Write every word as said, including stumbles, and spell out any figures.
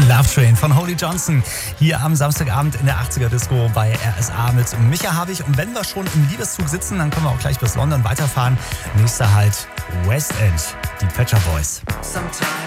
Love Train von Holly Johnson hier am Samstagabend in der achtziger Disco bei R S A mit Micha Habich. Und wenn wir schon im Liebeszug sitzen, dann können wir auch gleich bis London weiterfahren. Nächster Halt West End, die Pet Shop Boys.